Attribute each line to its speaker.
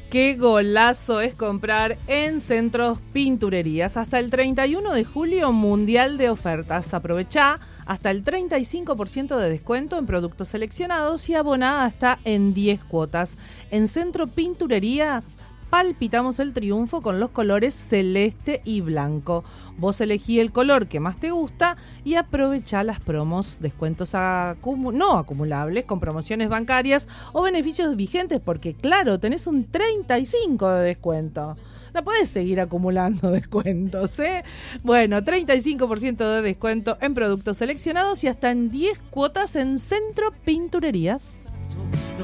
Speaker 1: Qué golazo es comprar en Centros Pinturerías. Hasta el 31 de julio, mundial de ofertas. Aprovechá hasta el 35% de descuento en productos seleccionados y aboná hasta en 10 cuotas. En Centro Pinturería palpitamos el triunfo con los colores celeste y blanco. Vos elegí el color que más te gusta y aprovechá las promos, descuentos no acumulables con promociones bancarias o beneficios vigentes, porque claro, tenés un 35% de descuento. No podés seguir acumulando descuentos, ¿eh? Bueno, 35% de descuento en productos seleccionados y hasta en 10 cuotas en Centro Pinturerías.